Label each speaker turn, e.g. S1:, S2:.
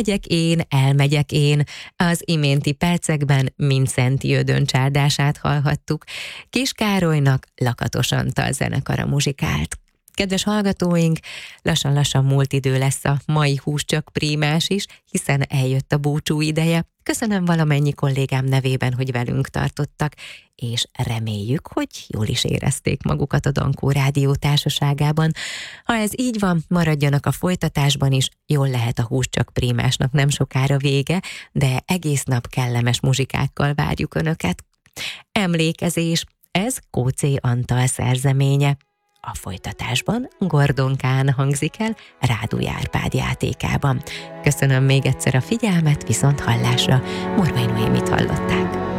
S1: megyek én, elmegyek én. Az iménti percekben Mindszenty Ödön csárdását hallhattuk. Kis Károlynak Lakatos Antal zenekara muzsikált. Kedves hallgatóink, lassan-lassan múlt idő lesz a mai Hús csak Prímás is, hiszen eljött a búcsú ideje. Köszönöm valamennyi kollégám nevében, hogy velünk tartottak, és reméljük, hogy jól is érezték magukat a Dankó Rádió társaságában. Ha ez így van, maradjanak a folytatásban is, jól lehet a Hús csak Prímásnak nem sokára vége, de egész nap kellemes muzsikákkal várjuk Önöket. Emlékezés, ez Kóczé Antal szerzeménye. A folytatásban Gordon Kán hangzik el Rádúj Árpád játékában. Köszönöm még egyszer a figyelmet, viszont hallásra. Morvai Noémit hallották.